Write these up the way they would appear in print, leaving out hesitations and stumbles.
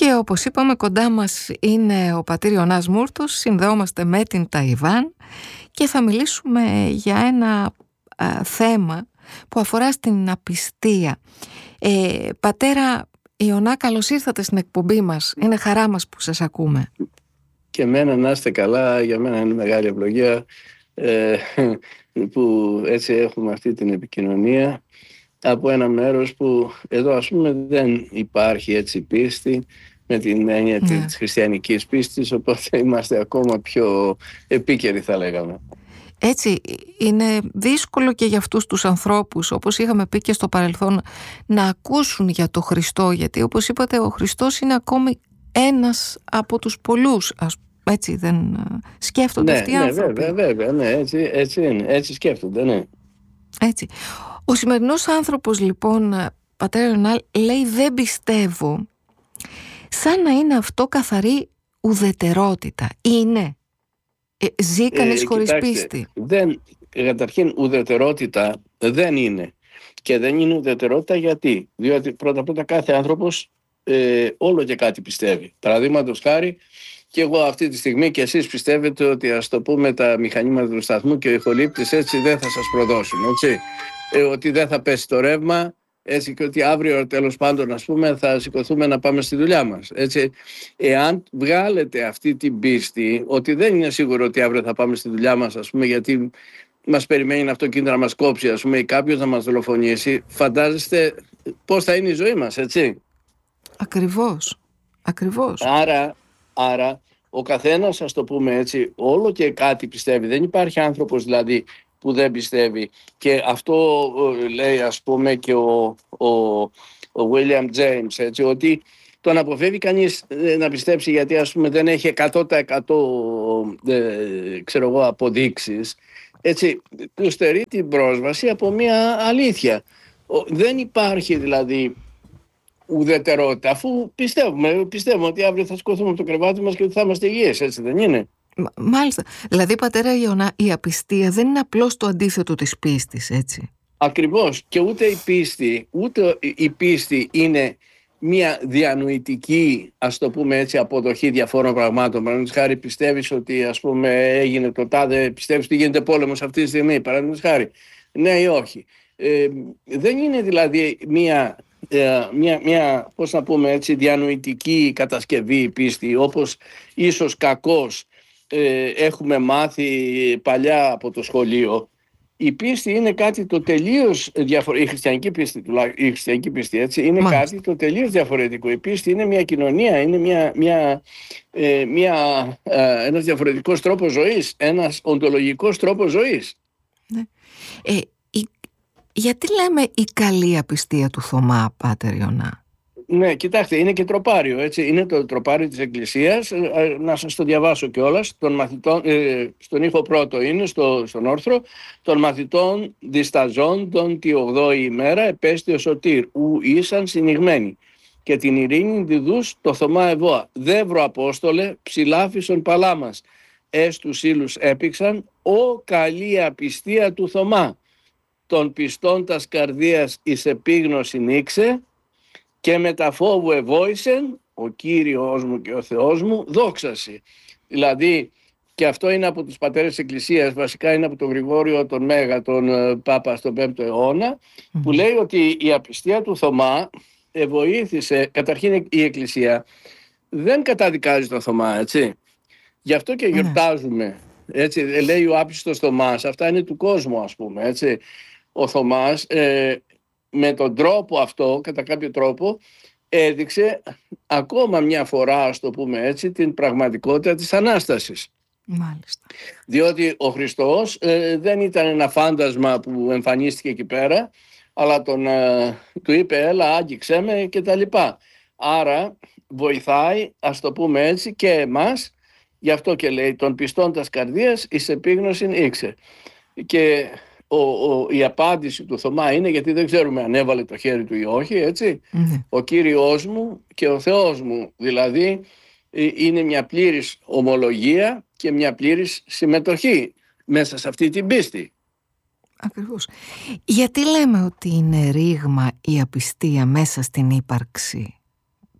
Και όπως είπαμε, κοντά μας είναι ο πατήρ Ιωνάς Μούρτος, συνδεόμαστε με την Ταϊβάν και θα μιλήσουμε για ένα θέμα που αφορά στην απιστία. Πατέρα Ιωνά, καλώς ήρθατε στην εκπομπή μας. Είναι χαρά μας που σας ακούμε. Και εμένα να είστε καλά, για μένα είναι μεγάλη ευλογία που έτσι έχουμε αυτή την επικοινωνία από ένα μέρος που εδώ ας πούμε δεν υπάρχει έτσι πίστη με την έννοια της χριστιανικής πίστης, οπότε είμαστε ακόμα πιο επίκαιροι θα λέγαμε. Έτσι είναι δύσκολο και για αυτούς τους ανθρώπους, όπως είχαμε πει και στο παρελθόν, να ακούσουν για το Χριστό, γιατί όπως είπατε ο Χριστός είναι ακόμη ένας από τους πολλούς, έτσι δεν σκέφτονται αυτοί οι άνθρωποι? Βέβαια, ναι, έτσι είναι, έτσι σκέφτονται, ναι. Έτσι. Ο σημερινός άνθρωπος λοιπόν, πατέρα Ιωνά, λέει δεν πιστεύω, σαν να είναι αυτό καθαρή ουδετερότητα. Είναι? Ζει κανείς χωρίς πίστη? Καταρχήν ουδετερότητα δεν είναι. Και δεν είναι ουδετερότητα γιατί? Διότι πρώτα κάθε άνθρωπος όλο και κάτι πιστεύει. Παραδείγματος χάρη, και εγώ αυτή τη στιγμή και εσείς πιστεύετε ότι ας το πούμε τα μηχανήματα του σταθμού και ο ηχολήπτης έτσι δεν θα σας προδώσουν, έτσι. Ότι δεν θα πέσει το ρεύμα, έτσι, και ότι αύριο τέλος πάντων ας πούμε θα σηκωθούμε να πάμε στη δουλειά μας, έτσι. Εάν βγάλετε αυτή την πίστη ότι δεν είναι σίγουρο ότι αύριο θα πάμε στη δουλειά μας, ας πούμε, γιατί μας περιμένει ένα αυτοκίνητο να μας κόψει, ας πούμε, ή κάποιος να μας δολοφονήσει, φαντάζεστε πώς θα είναι η ζωή μας, έτσι. Ακριβώς. Άρα ο καθένας, ας το πούμε έτσι, όλο και κάτι πιστεύει. Δεν υπάρχει άνθρωπος δηλαδή που δεν πιστεύει. Και αυτό λέει ας πούμε και ο William James, έτσι, ότι τον αποφεύγει κανείς να πιστέψει γιατί ας πούμε δεν έχει 100% αποδείξεις. Έτσι, του στερεί την πρόσβαση από μια αλήθεια. Δεν υπάρχει δηλαδή ουδετερότητα, αφού πιστεύουμε ότι αύριο θα σηκωθούμε από το κρεβάτι μας και ότι θα είμαστε υγιείς, έτσι δεν είναι? Μάλιστα. Δηλαδή, πατέρα Ιωνά, η απιστία δεν είναι απλώς το αντίθετο της πίστης, έτσι? Ακριβώς. Και ούτε η πίστη είναι μια διανοητική, ας το πούμε έτσι, αποδοχή διαφόρων πραγμάτων. Παραδείγματος χάρη, πιστεύεις ότι ας πούμε έγινε το τάδε, πιστεύεις ότι γίνεται πόλεμος αυτή τη στιγμή, παραδείγματος χάρη. Ναι ή όχι. Δεν είναι δηλαδή μια πώς να πούμε έτσι, διανοητική κατασκευή η πίστη, όπως ίσως κακώς έχουμε μάθει παλιά από το σχολείο. Η πίστη είναι κάτι το τελείως διαφορετικό. Η χριστιανική πίστη έτσι, είναι κάτι το τελείως διαφορετικό. Η πίστη είναι μια κοινωνία, είναι ένας διαφορετικός τρόπος ζωής, ένας οντολογικός τρόπος ζωής. Ναι. Γιατί λέμε η καλή απιστία του Θωμά, πάτερ Ιωνά? Ναι, κοιτάξτε, είναι και τροπάριο, έτσι. Είναι το τροπάριο της Εκκλησίας. Να σας το διαβάσω κιόλας. Στον ήχο πρώτο είναι, στον όρθρο. Των μαθητών δισταζόντων τη 8η ημέρα επέστη ο Σωτήρ, ου ήσαν συνηγμένοι. Και την ειρήνη διδούς το Θωμά Εβώα. Δεύρο Απόστολε, ψηλάφισον παλάμας. Τους ήλους έπηξαν, ο καλή απιστία του Θωμά. Των πιστών τας καρδίας εις επίγνωσιν ήξε, και με τα φόβου ευόησεν ο Κύριος μου και ο Θεός μου δόξαση. Δηλαδή, και αυτό είναι από τους πατέρες της Εκκλησίας, βασικά είναι από τον Γρηγόριο τον Μέγα, τον Πάπα στον 5ο αιώνα, που λέει ότι η απιστία του Θωμά βοήθησε, καταρχήν η Εκκλησία δεν καταδικάζει τον Θωμά, έτσι. Γι' αυτό και γιορτάζουμε, έτσι, λέει ο άπιστος Θωμάς, αυτά είναι του κόσμου ας πούμε, έτσι. Ο Θωμάς με τον τρόπο αυτό, κατά κάποιο τρόπο, έδειξε ακόμα μια φορά, ας το πούμε έτσι, την πραγματικότητα της Ανάστασης. Μάλιστα. Διότι ο Χριστός δεν ήταν ένα φάντασμα που εμφανίστηκε εκεί πέρα, αλλά του είπε έλα άγγιξέ με και τα λοιπά. Άρα βοηθάει, ας το πούμε έτσι, και εμάς, γι' αυτό και λέει των πιστών τας καρδίας εις επίγνωσιν ήξε. Και η απάντηση του Θωμά είναι, γιατί δεν ξέρουμε αν έβαλε το χέρι του ή όχι, έτσι, ο Κύριος μου και ο Θεός μου, δηλαδή είναι μια πλήρης ομολογία και μια πλήρης συμμετοχή μέσα σε αυτή την πίστη. Ακριβώς. Γιατί λέμε ότι είναι ρήγμα η απιστία μέσα στην ύπαρξη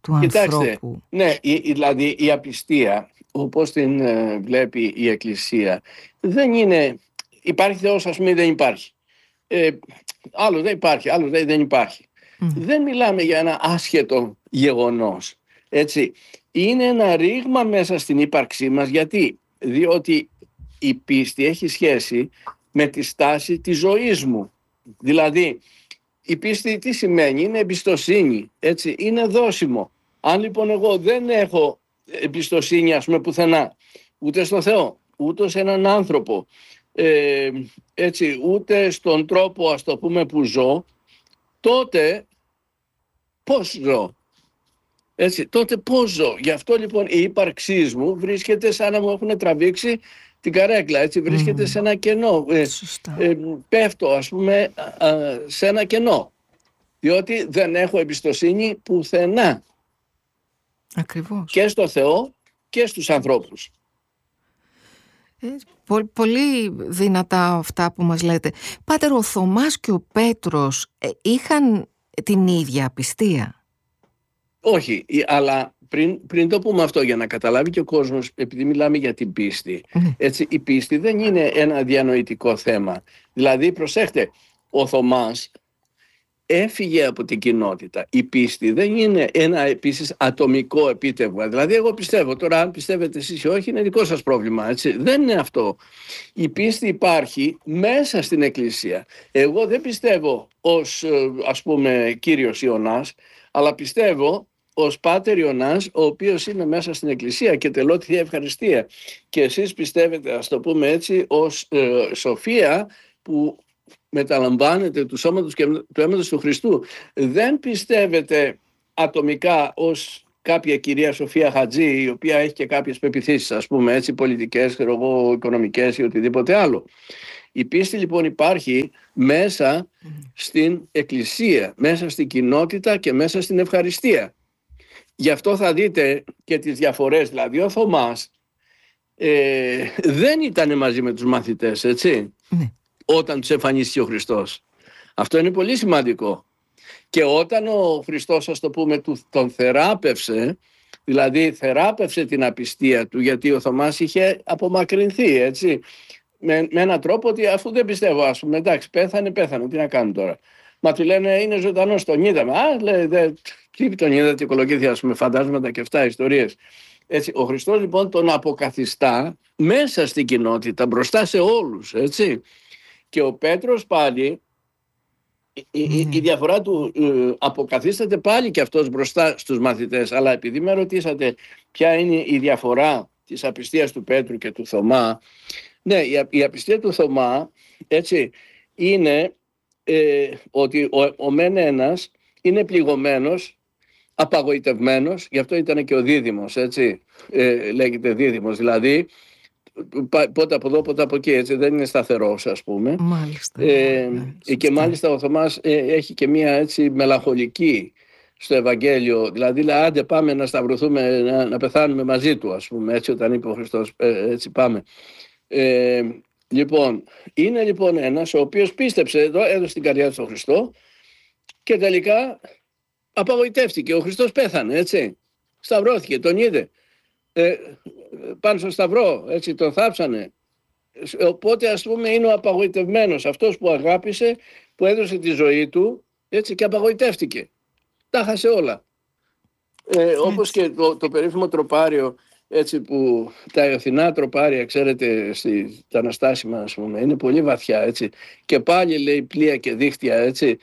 του ανθρώπου. Ναι, δηλαδή η απιστία, όπως την βλέπει η Εκκλησία, δεν είναι υπάρχει Θεός, ας πούμε, δεν υπάρχει. Άλλο δεν υπάρχει, άλλο δεν υπάρχει. Δεν μιλάμε για ένα άσχετο γεγονός. Έτσι. Είναι ένα ρήγμα μέσα στην ύπαρξή μας. Γιατί? Διότι η πίστη έχει σχέση με τη στάση της ζωής μου. Δηλαδή, η πίστη τι σημαίνει? Είναι εμπιστοσύνη. Έτσι. Είναι δώσιμο. Αν λοιπόν εγώ δεν έχω εμπιστοσύνη, ας πούμε, πουθενά, ούτε στο Θεό, ούτε σε έναν άνθρωπο, έτσι, ούτε στον τρόπο, ας το πούμε, που ζω, τότε πώς ζω? Έτσι, τότε πώς ζω? Γι' αυτό λοιπόν η ύπαρξή μου βρίσκεται σαν να μου έχουν τραβήξει την καρέκλα, έτσι, βρίσκεται σε ένα κενό. Πέφτω, ας πούμε, σε ένα κενό, διότι δεν έχω εμπιστοσύνη πουθενά. Ακριβώς. Και στο Θεό και στους ανθρώπους. Πολύ δυνατά αυτά που μας λέτε. Πάτερ, ο Θωμάς και ο Πέτρος είχαν την ίδια απιστία? Όχι, αλλά πριν το πούμε αυτό, για να καταλάβει και ο κόσμος, επειδή μιλάμε για την πίστη, έτσι, η πίστη δεν είναι ένα διανοητικό θέμα. Δηλαδή, προσέχτε, ο Θωμάς έφυγε από την κοινότητα. Η πίστη δεν είναι ένα επίσης ατομικό επίτευγμα. Δηλαδή, εγώ πιστεύω, τώρα αν πιστεύετε εσείς ή όχι είναι δικό σας πρόβλημα, έτσι. Δεν είναι αυτό. Η πίστη υπάρχει μέσα στην Εκκλησία. Εγώ δεν πιστεύω ως, ας πούμε, Κύριος Ιωνάς, αλλά πιστεύω ως Πάτερ Ιωνάς, ο οποίος είναι μέσα στην Εκκλησία και τελώ τη Θεία Ευχαριστία. Και εσείς πιστεύετε, ας το πούμε έτσι, ως Σοφία, που μεταλαμβάνετε του σώματος και του αίματος του Χριστού. Δεν πιστεύετε ατομικά ως κάποια κυρία Σοφία Χατζή, η οποία έχει και κάποιες πεποιθήσεις, ας πούμε έτσι, πολιτικές, οικονομικές ή οτιδήποτε άλλο. Η πίστη λοιπόν υπάρχει μέσα στην Εκκλησία, μέσα στην κοινότητα και μέσα στην ευχαριστία. Γι' αυτό θα δείτε και τις διαφορές. Δηλαδή ο Θωμάς δεν ήταν μαζί με τους μαθητές, έτσι, όταν τους εμφανίστηκε ο Χριστός. Αυτό είναι πολύ σημαντικό. Και όταν ο Χριστός, ας το πούμε, τον θεράπευσε, δηλαδή θεράπευσε την απιστία του, γιατί ο Θωμάς είχε απομακρυνθεί, έτσι, με έναν τρόπο ότι αφού δεν πιστεύω, ας πούμε, εντάξει, πέθανε, τι να κάνω τώρα. Μα του λένε είναι ζωντανός, τον είδαμε. Λέει, τι τον είδατε, οικολογήθηκε, ας πούμε, φαντάσματα και αυτά, ιστορίες. Έτσι, ο Χριστός λοιπόν τον αποκαθιστά μέσα στην κοινότητα, μπροστά σε όλους, έτσι. Και ο Πέτρος πάλι, η διαφορά του αποκαθίσταται πάλι και αυτός μπροστά στους μαθητές. Αλλά επειδή με ρωτήσατε ποια είναι η διαφορά της απιστίας του Πέτρου και του Θωμά, ναι, η απιστία του Θωμά, έτσι, είναι ότι ο μεν ένας είναι πληγωμένος, απαγοητευμένος, γι' αυτό ήταν και ο δίδυμος, έτσι, λέγεται δίδυμος, δηλαδή πότε από εδώ, πότε από εκεί, έτσι, δεν είναι σταθερός, ας πούμε. Μάλιστα. Και μάλιστα ο Θωμάς έχει και μία έτσι μελαγχολική στο Ευαγγέλιο, δηλαδή λέει, άντε πάμε να σταυρωθούμε, να πεθάνουμε μαζί του, ας πούμε, έτσι, όταν είπε ο Χριστός, έτσι πάμε. Λοιπόν, είναι λοιπόν ένας ο οποίος πίστεψε εδώ, έδωσε την καρδιά του στον Χριστό και τελικά απαγοητεύτηκε. Ο Χριστός πέθανε, έτσι, σταυρώθηκε, τον είδε πάνω στο σταυρό, έτσι, τον θάψανε. Οπότε, ας πούμε, είναι ο απαγοητευμένος, αυτός που αγάπησε, που έδωσε τη ζωή του, έτσι, και απαγοητεύτηκε. Τα χάσε όλα. Όπως και το περίφημο τροπάριο, έτσι, που τα Αθηνά τροπάρια, ξέρετε, τα αναστάσιμα, ας πούμε, είναι πολύ βαθιά, έτσι, και πάλι λέει πλοία και δίχτυα, έτσι,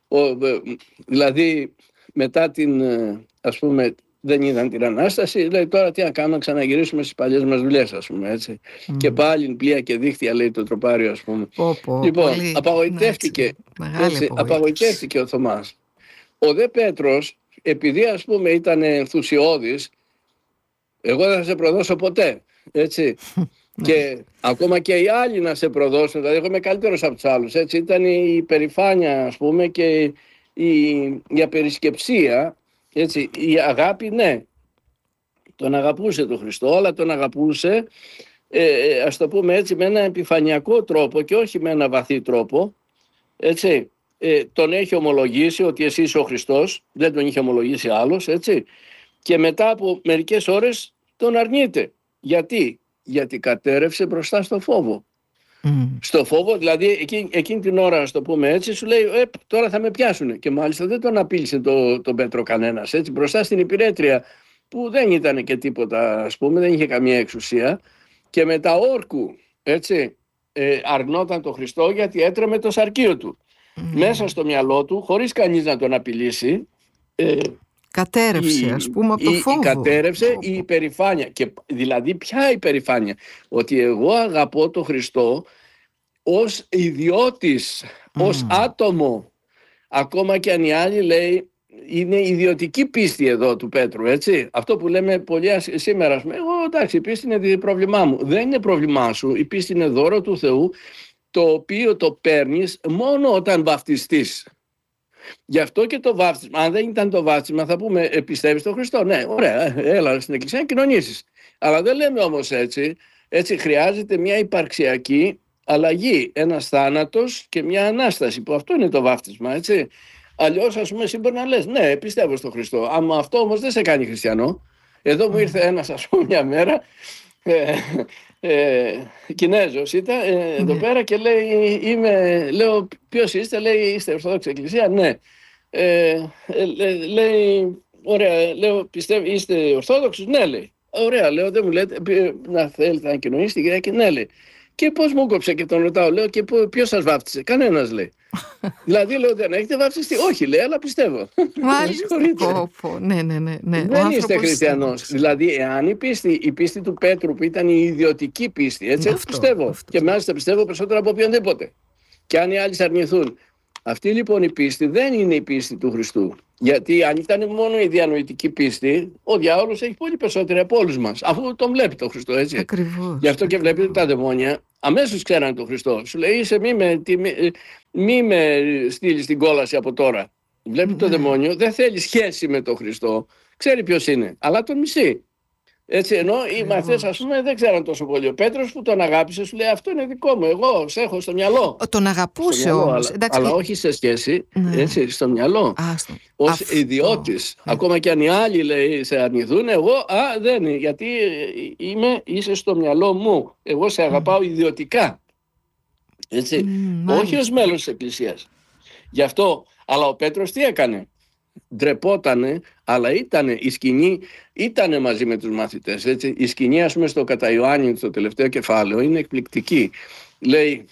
δηλαδή μετά την, ας πούμε, δεν είδαν την Ανάσταση, λέει τώρα τι να κάνουμε, να ξαναγυρίσουμε στις παλιές μας δουλειές, ας πούμε, έτσι. Και πάλι πλοία και δίχτυα, λέει το τροπάριο, ας πούμε. Λοιπόν, πολύ, απαγοητεύτηκε, έτσι, απαγοητεύτηκε ο Θωμάς. Ο δε Πέτρος, επειδή, ας πούμε, ήταν ενθουσιώδης, εγώ δεν θα σε προδώσω ποτέ, έτσι. Και ακόμα και οι άλλοι να σε προδώσουν, δηλαδή εγώ είμαι καλύτερος από τους άλλους, έτσι. Ήταν η υπερηφάνεια, ας πούμε, και η απερισκεψία, έτσι. Η αγάπη, ναι, τον αγαπούσε τον Χριστό, αλλά τον αγαπούσε, ας το πούμε έτσι, με ένα επιφανειακό τρόπο και όχι με ένα βαθύ τρόπο, έτσι. Τον έχει ομολογήσει ότι εσύ είσαι ο Χριστός, δεν τον είχε ομολογήσει άλλος, έτσι. και μετά από μερικές ώρες τον αρνείται. Γιατί κατέρευσε μπροστά στο φόβο. Στο φόβο, δηλαδή εκείνη την ώρα, να το πούμε έτσι, σου λέει τώρα θα με πιάσουν. Και μάλιστα δεν τον απείλησε τον Πέτρο κανένας, έτσι, μπροστά στην υπηρέτρια που δεν ήταν και τίποτα, ας πούμε, δεν είχε καμία εξουσία, και με τα όρκου, έτσι, αρνόταν τον Χριστό γιατί έτρεμε το σαρκείο του. Μέσα στο μυαλό του, χωρίς κανείς να τον απειλήσει, κατέρευσε, ας πούμε, από το φόβο. Κατέρευσε η υπερηφάνεια. Και δηλαδή ποια υπερηφάνεια? Ότι εγώ αγαπώ τον Χριστό ως ιδιώτης, ως άτομο. Ακόμα και αν οι άλλοι, λέει, είναι ιδιωτική πίστη εδώ του Πέτρου, έτσι. Αυτό που λέμε πολλοί σήμερα, εγώ εντάξει, η πίστη είναι πρόβλημά μου. Δεν είναι πρόβλημά σου, η πίστη είναι δώρο του Θεού, το οποίο το παίρνεις μόνο όταν βαφτιστείς. Γι' αυτό και το βάφτισμα, αν δεν ήταν το βάφτισμα, θα πούμε πιστεύεις στον Χριστό. Ναι, ωραία, έλα στην εκκλησία να κοινωνήσεις. Αλλά δεν λέμε όμως έτσι. Έτσι χρειάζεται μια υπαρξιακή αλλαγή, ένας θάνατος και μια Ανάσταση, που αυτό είναι το βάφτισμα, έτσι. Αλλιώς, ας πούμε, εσύ μπορεί να λες, ναι, πιστεύω στον Χριστό. Αλλά αυτό όμως δεν σε κάνει χριστιανό. Εδώ μου ήρθε ένας, ας πούμε, μια μέρα, Κινέζος ήταν, εδώ πέρα, και λέει, λέω, ποιος είστε? Λέει, είστε Ορθόδοξη Εκκλησία? Ναι. Λέει, ωραία, λέω, πιστεύω, είστε Ορθόδοξος? Ναι, λέει. Ωραία, λέω, δεν μου λέτε να θέλετε να κοινωνήσετε, κυρία? Και ναι, λέει. Και πώς μου κόψε και τον ρωτάω, λέω, και ποιος σας βάφτισε? Κανένας, λέει. Δηλαδή, λέω, δεν έχετε βάφτιστεί? Όχι, λέει, αλλά πιστεύω. Μάλιστα. Ναι. Δεν είστε χριστιανός. Δηλαδή, εάν η πίστη του Πέτρου, που ήταν η ιδιωτική πίστη, έτσι, πιστεύω. Και μάλιστα πιστεύω περισσότερο από οποιονδήποτε. Και αν οι άλλοι αρνηθούν. Αυτή λοιπόν η πίστη δεν είναι η πίστη του Χριστού. Γιατί αν ήταν μόνο η διανοητική πίστη, ο διάολος έχει πολύ περισσότερη από όλους μας. Αφού τον βλέπει τον Χριστό, έτσι. Ακριβώς. Γι' αυτό και βλέπετε τα δαιμόνια αμέσως ξέρανε τον Χριστό. Σου λέει, μη με στείλεις στην κόλαση από τώρα. Βλέπει το δαιμόνιο, δεν θέλει σχέση με τον Χριστό. Ξέρει ποιος είναι, αλλά τον μισεί. Έτσι, ενώ οι μαθητές, ας πούμε, δεν ξέραν τόσο πολύ. Ο Πέτρος που τον αγάπησε, σου λέει, αυτό είναι δικό μου, εγώ σε έχω στο μυαλό. Τον αγαπούσε όμως. Αλλά όχι σε σχέση, έτσι, στο μυαλό. Ως ιδιώτης. Ακόμα και αν οι άλλοι, λέει, σε αρνηθούν, εγώ δεν είναι, γιατί είσαι στο μυαλό μου. Εγώ σε αγαπάω ιδιωτικά. Έτσι, όχι ως μέλος της Εκκλησίας. Γι' αυτό, αλλά ο Πέτρος τι έκανε? Ντρεπότανε, αλλά η σκηνή ήτανε μαζί με τους μαθητές, έτσι. Η σκηνή, ας πούμε, στο κατά Ιωάννη, στο τελευταίο κεφάλαιο, είναι εκπληκτική. Λέει,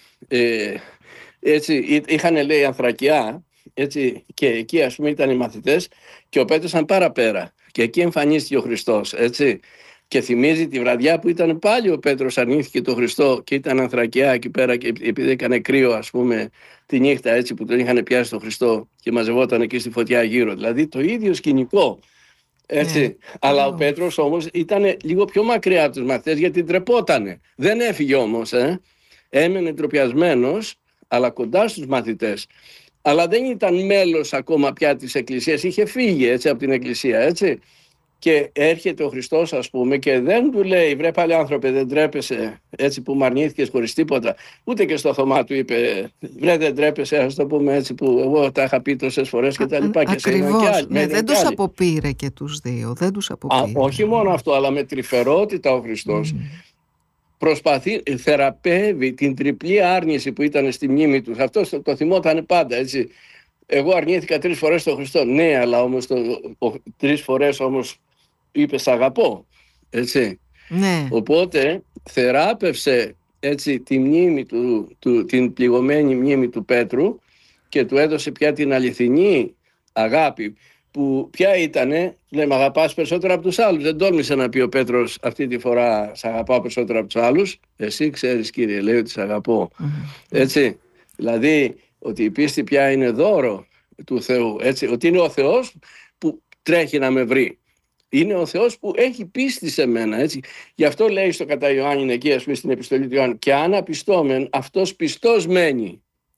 έτσι, είχαν, λέει, ανθρακιά, έτσι, και εκεί, ας πούμε, ήταν οι μαθητές και ο Πέτρος ήταν παραπέρα και εκεί εμφανίστηκε ο Χριστός, έτσι. Και θυμίζει τη βραδιά που ήταν πάλι ο Πέτρος αρνήθηκε τον Χριστό και ήταν ανθρακιά εκεί πέρα, και επειδή έκανε κρύο, ας πούμε, τη νύχτα, έτσι, που τον είχαν πιάσει τον Χριστό και μαζευόταν εκεί στη φωτιά γύρω. Δηλαδή το ίδιο σκηνικό. Έτσι. Αλλά ο Πέτρος όμως ήταν λίγο πιο μακριά από τους μαθητές, γιατί ντρεπότανε. Δεν έφυγε όμως. Έμενε ντροπιασμένος, αλλά κοντά στους μαθητές. Αλλά δεν ήταν μέλος ακόμα πια της Εκκλησίας. Είχε φύγει, έτσι, από την Εκκλησία, έτσι. Και έρχεται ο Χριστός, ας πούμε, και δεν του λέει, βρε πάλι άνθρωπε, δεν τρέπεσαι, έτσι, που μ' αρνήθηκες χωρίς τίποτα. Ούτε και στο Θωμά του είπε, βρε δεν τρέπεσαι, ας το πούμε έτσι, που εγώ τα είχα πει τόσες φορές και τα λοιπά. Ακριβώς, δεν τους αποπήρε και τους δύο, δεν τους αποπήρε. Όχι μόνο αυτό, αλλά με τρυφερότητα ο Χριστός προσπαθεί, θεραπεύει την τριπλή άρνηση που ήταν στη μνήμη του. Αυτό το θυμόταν πάντα, έτσι. Εγώ αρνήθηκα 3 φορές τον Χριστό. Ναι, αλλά όμως 3 φορές όμως είπε σ' αγαπώ, έτσι. Ναι. Οπότε θεράπευσε, έτσι, τη μνήμη την πληγωμένη μνήμη του Πέτρου και του έδωσε πια την αληθινή αγάπη, που πια ήτανε, λέμε, αγαπάς περισσότερο από τους άλλους. Δεν τόλμησε να πει ο Πέτρος αυτή τη φορά, σ' αγαπάω περισσότερο από τους άλλους. Εσύ ξέρεις, Κύριε, λέει ότι σ' αγαπώ. Έτσι, δηλαδή ότι η πίστη πια είναι δώρο του Θεού, έτσι, ότι είναι ο Θεός που τρέχει να με βρει. Είναι ο Θεός που έχει πίστη σε μένα, έτσι. Γι' αυτό λέει στο κατά Ιωάννη, εκεί, ας πούμε, στην επιστολή του Ιωάννη, και αν απιστόμεν, αυτός πιστός μένει.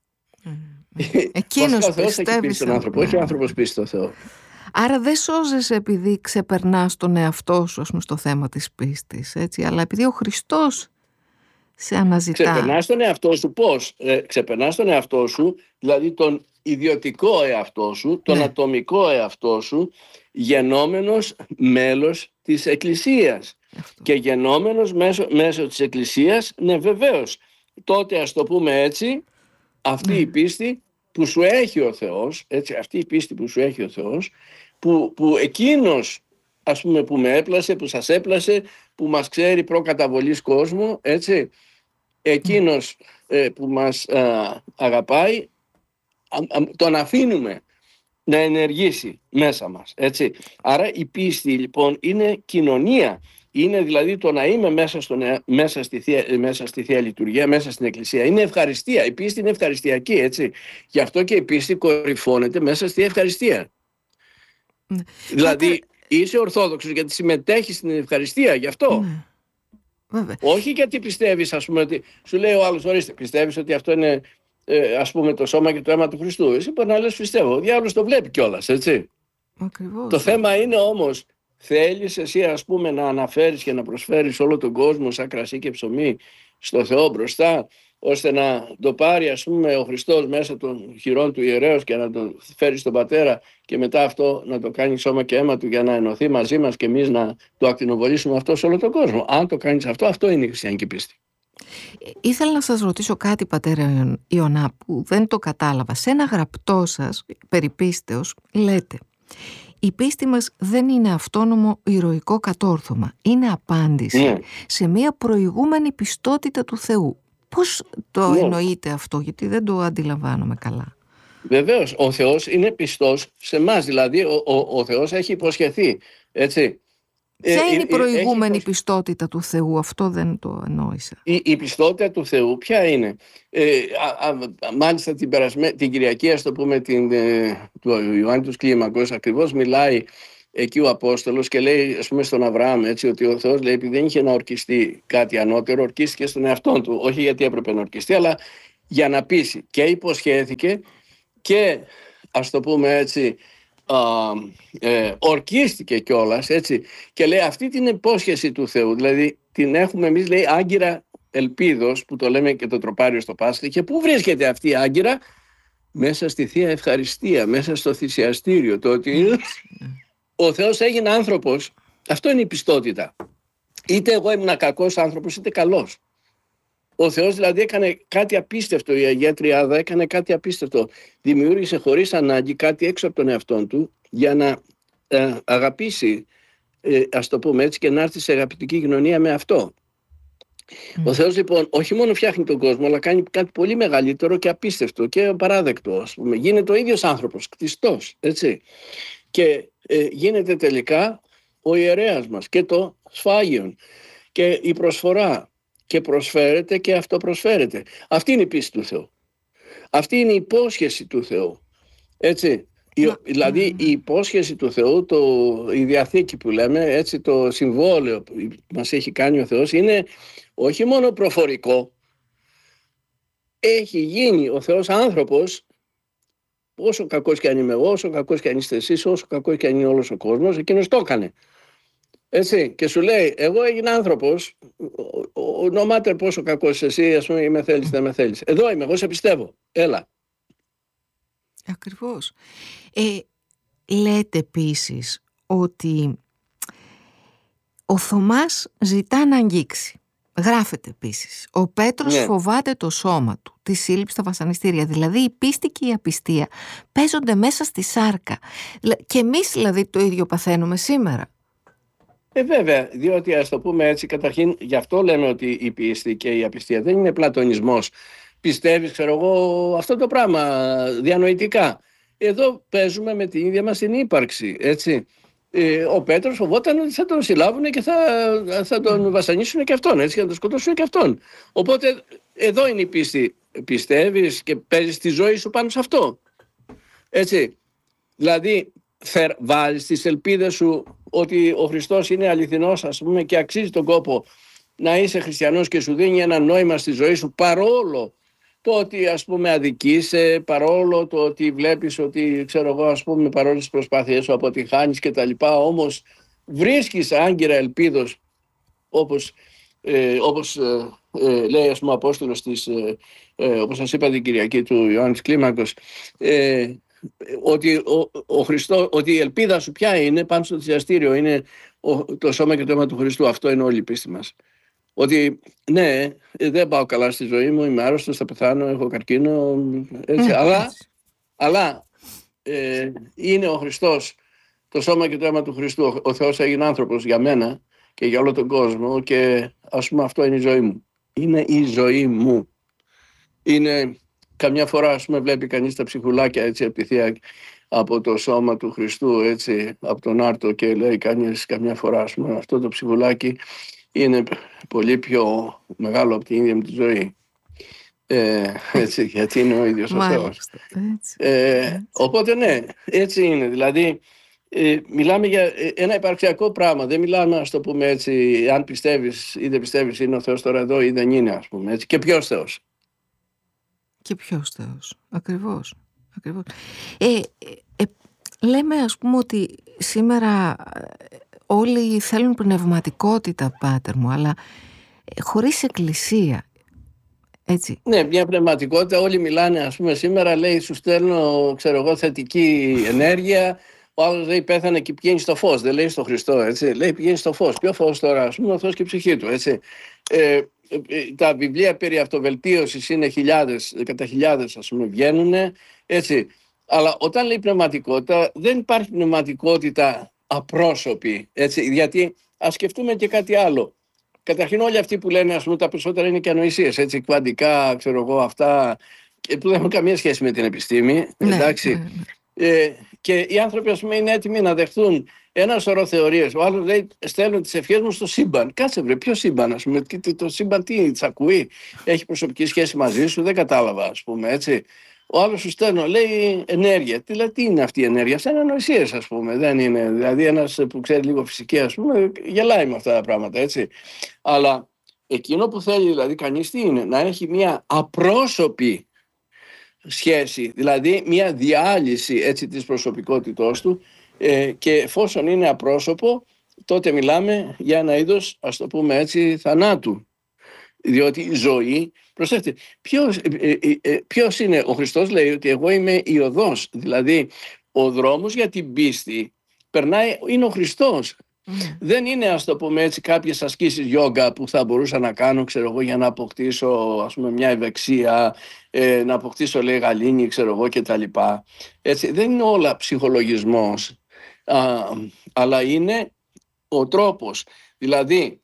Εκείνος ο Θεός πιστεύει έχει πίστη στον άνθρωπο, όχι ο άνθρωπος πίστη στο Θεό. Άρα δεν σώζεσαι επειδή ξεπερνάς τον εαυτό σου, ας πούμε, στο θέμα της πίστης, έτσι, αλλά επειδή ο Χριστός σε αναζητά. Ξεπερνάς τον εαυτό σου πώς? Ξεπερνάς τον εαυτό σου, δηλαδή τον ιδιωτικό εαυτό σου, τον ατομικό εαυτό σου, γενόμενος μέλος της Εκκλησίας. Και γενόμενος μέσω της Εκκλησίας, ναι, βεβαίως, τότε ας το πούμε έτσι, αυτή η πίστη που σου έχει ο Θεός, έτσι, αυτή η πίστη που σου έχει ο Θεός, που εκείνος, ας πούμε, που με έπλασε, που σας έπλασε, που μας ξέρει προκαταβολής κόσμο, έτσι, εκείνος που μας αγαπάει, τον αφήνουμε να ενεργήσει μέσα μας, έτσι. Άρα η πίστη λοιπόν είναι κοινωνία, είναι δηλαδή το να είμαι μέσα στη Θεία Λειτουργία, μέσα στην Εκκλησία. Είναι ευχαριστία, η πίστη είναι ευχαριστιακή, έτσι. Γι' αυτό και η πίστη κορυφώνεται μέσα στη ευχαριστία. Δηλαδή είσαι Ορθόδοξος γιατί συμμετέχεις στην ευχαριστία, γι' αυτό. Όχι γιατί πιστεύεις, ας πούμε, ότι σου λέει ο άλλος, ορίστε, πιστεύεις ότι αυτό είναι ας πούμε το σώμα και το αίμα του Χριστού. Εσύ μπορεί να λες πιστεύω, ο διάολος το βλέπει κιόλας, έτσι. Ακριβώς. Το θέμα είναι όμως, θέλεις εσύ, ας πούμε, να αναφέρεις και να προσφέρεις όλο τον κόσμο σαν κρασί και ψωμί στο Θεό μπροστά, ώστε να το πάρει, ας πούμε, ο Χριστός μέσα των χειρών του ιερέως και να το φέρει στον Πατέρα και μετά αυτό να το κάνει σώμα και αίμα του για να ενωθεί μαζί μας και εμείς να το ακτινοβολήσουμε αυτό σε όλο τον κόσμο. Αν το κάνεις αυτό, αυτό είναι η χριστιανική πίστη. Ήθελα να σας ρωτήσω κάτι, πατέρα Ιωνά, που δεν το κατάλαβα. Σε ένα γραπτό σας περί πίστεως λέτε: η πίστη μας δεν είναι αυτόνομο ηρωικό κατόρθωμα. Είναι απάντηση σε μια προηγούμενη πιστότητα του Θεού. Πώς το εννοείτε αυτό, γιατί δεν το αντιλαμβάνομαι καλά. Βεβαίως, ο Θεός είναι πιστός σε εμάς, δηλαδή ο Θεός έχει υποσχεθεί, έτσι. Ποια είναι η προηγούμενη πιστότητα του Θεού, αυτό δεν το εννοήσα. Η πιστότητα του Θεού ποια είναι? Μάλιστα την Κυριακή, ας το πούμε, του Ιωάννη του Κλίμακος, ακριβώς μιλάει εκεί ο Απόστολος και λέει, ας πούμε, στον Αβραάμ, έτσι, ότι ο Θεός λέει, επειδή δεν είχε να ορκιστεί κάτι ανώτερο, ορκίστηκε στον εαυτό του, όχι γιατί έπρεπε να ορκιστεί, αλλά για να πείσει, και υποσχέθηκε και, ας το πούμε έτσι, ορκίστηκε κιόλας, έτσι, και λέει αυτή την υπόσχεση του Θεού, δηλαδή την έχουμε εμείς, λέει, άγκυρα ελπίδος, που το λέμε και το τροπάριο στο Πάσχα. Και πού βρίσκεται αυτή η άγκυρα? Μέσα στη Θεία Ευχαριστία, μέσα στο θυσιαστήριο, το ότι ο Θεός έγινε άνθρωπος. Αυτό είναι η πιστότητα. Είτε εγώ ήμουν κακός άνθρωπος είτε καλός. Ο Θεός δηλαδή έκανε κάτι απίστευτο, η Αγία Τριάδα έκανε κάτι απίστευτο. Δημιούργησε χωρίς ανάγκη κάτι έξω από τον εαυτόν του για να αγαπήσει, ας το πούμε έτσι, και να έρθει σε αγαπητική κοινωνία με αυτό. Ο Θεός λοιπόν όχι μόνο φτιάχνει τον κόσμο, αλλά κάνει κάτι πολύ μεγαλύτερο και απίστευτο και παράδεκτο, ας πούμε. Γίνεται ο ίδιος άνθρωπος, κτιστός, έτσι. Και γίνεται τελικά ο ιερέας μας και το σφάγιον και η προσφορά, και προσφέρεται και αυτοπροσφέρεται. Αυτή είναι η πίστη του Θεού. Αυτή είναι η υπόσχεση του Θεού. Έτσι. Δηλαδή η υπόσχεση του Θεού, η Διαθήκη που λέμε, έτσι, το συμβόλαιο που μας έχει κάνει ο Θεός, είναι όχι μόνο προφορικό. Έχει γίνει ο Θεός άνθρωπος, όσο κακός και αν είμαι εγώ, όσο κακός και αν είστε εσείς, όσο κακός και αν είναι όλος ο κόσμος, εκείνος το έκανε. Έτσι, και σου λέει, εγώ έγινα άνθρωπος, no matter πόσο κακός εσύ, ας πούμε, με θέλεις, δεν με θέλεις. Εδώ είμαι, εγώ σε πιστεύω, έλα. Ακριβώς. Λέτε επίσης ότι ο Θωμάς ζητά να αγγίξει. Γράφεται επίσης, ο Πέτρος φοβάται το σώμα του, τη σύλληψη στα βασανιστήρια. Δηλαδή η πίστη και η απιστία παίζονται μέσα στη σάρκα. Και εμείς δηλαδή το ίδιο παθαίνουμε σήμερα. Βέβαια, διότι ας το πούμε έτσι, καταρχήν γι' αυτό λέμε ότι η πίστη και η απιστία δεν είναι πλατωνισμός. Πιστεύεις, ξέρω εγώ, αυτό το πράγμα διανοητικά. Εδώ παίζουμε με την ίδια μας την ύπαρξη, έτσι. Ο Πέτρος φοβόταν ότι θα τον συλλάβουν και θα τον βασανίσουν και αυτόν, έτσι, και θα τον σκοτώσουν και αυτόν. Οπότε εδώ είναι η πίστη. Πιστεύεις και παίζεις τη ζωή σου πάνω σε αυτό. Έτσι. Δηλαδή βάλεις τις ελπίδες σου ότι ο Χριστός είναι αληθινός, ας πούμε, και αξίζει τον κόπο να είσαι χριστιανός και σου δίνει ένα νόημα στη ζωή σου, παρόλο το ότι, ας πούμε, αδικείσαι, παρόλο το ότι βλέπεις ότι, ξέρω εγώ, ας πούμε, παρόλες τις προσπάθειές σου αποτυχάνεις και τα λοιπά, όμως βρίσκεις άγκυρα ελπίδος, όπως λέει, ας πούμε, ο Απόστολος όπως σας είπα την Κυριακή του Ιωάννης Κλίμακος, ότι η ελπίδα σου ποια είναι πάνω στο θυσιαστήριο, είναι το σώμα και το αίμα του Χριστού. Αυτό είναι όλη η πίστη μας. Ότι ναι, δεν πάω καλά στη ζωή μου, είμαι άρρωστος, θα πεθάνω, έχω καρκίνο, έτσι, αλλά είναι ο Χριστός, το σώμα και το αίμα του Χριστού. Ο Θεός έγινε άνθρωπος για μένα και για όλο τον κόσμο, και ας πούμε αυτό είναι η ζωή μου. Είναι η ζωή μου. Είναι, καμιά φορά ας πούμε βλέπει κανείς τα ψυχουλάκια έτσι από τη θεία, από το σώμα του Χριστού, έτσι, από τον άρτο, και λέει κανείς καμιά φορά ας πούμε αυτό το ψυχουλάκι είναι πολύ πιο μεγάλο από την ίδια μου τη ζωή. Έτσι, γιατί είναι ο ίδιος ο Θεός. Οπότε ναι, έτσι είναι. Δηλαδή μιλάμε για ένα υπαρξιακό πράγμα. Δεν μιλάμε, ας το πούμε έτσι, αν πιστεύεις ή δεν πιστεύεις είναι ο Θεός τώρα εδώ ή δεν είναι, ας πούμε έτσι. Και ποιος Θεός. Και ποιος Θεός. Ακριβώς. Λέμε ας πούμε ότι σήμερα όλοι θέλουν πνευματικότητα, πάτερ μου, αλλά χωρίς εκκλησία. Έτσι. Ναι, μια πνευματικότητα, όλοι μιλάνε ας πούμε σήμερα, λέει σου στέλνω ξέρω εγώ θετική ενέργεια, ο άλλος λέει πέθανε και πηγαίνει στο φως, δεν λέει στο Χριστό, έτσι, λέει πηγαίνει στο φως. Ποιο φως τώρα, ας πούμε ο Θεός και η ψυχή του, έτσι. Τα βιβλία περί αυτοβελτίωσης είναι χιλιάδες, κατά χιλιάδες ας πούμε βγαίνουν, έτσι. Αλλά όταν λέει πνευματικότητα, δεν υπάρχει πνευματικότητα απρόσωπη, έτσι, γιατί ας σκεφτούμε και κάτι άλλο. Καταρχήν όλοι αυτοί που λένε, ας πούμε, τα περισσότερα είναι και ανοησίες, έτσι, κβαντικά, ξέρω εγώ, αυτά, που δεν έχουν καμία σχέση με την επιστήμη, εντάξει. Και οι άνθρωποι, ας πούμε, είναι έτοιμοι να δεχθούν ένα σωρό θεωρίες. Ο άλλος λέει, στέλνω τις ευχές μου στο σύμπαν. Κάτσε βρε, ποιο σύμπαν, ας πούμε, το σύμπαν τι, τις ακούει, έχει προσωπική σχέση μαζί σου, δεν κατάλαβα, ας πούμε, έτσι. Ο άλλος σου στέλνω, λέει ενέργεια. Τι είναι αυτή η ενέργεια, αυτά είναι ανοησίες, ας πούμε. Δεν είναι. Δηλαδή, ένας που ξέρει λίγο φυσική, ας πούμε, γελάει με αυτά τα πράγματα, έτσι. Αλλά εκείνο που θέλει, δηλαδή, κανείς τι είναι, να έχει μια απρόσωπη σχέση, δηλαδή μια διάλυση έτσι της προσωπικότητός του, και εφόσον είναι απρόσωπο, τότε μιλάμε για ένα είδος, ας το πούμε έτσι, θανάτου. Διότι η ζωή, προσέξτε, ποιος είναι, ο Χριστός λέει ότι εγώ είμαι η οδός, δηλαδή ο δρόμος για την πίστη περνάει, είναι ο Χριστός. Δεν είναι, ας το πούμε έτσι, κάποιες ασκήσεις γιόγκα που θα μπορούσα να κάνω, ξέρω εγώ, για να αποκτήσω, ας πούμε, μια ευεξία, να αποκτήσω, λέει, γαλήνη, ξέρω εγώ, και τα λοιπά. Έτσι, δεν είναι όλα ψυχολογισμός, αλλά είναι ο τρόπος. Δηλαδή,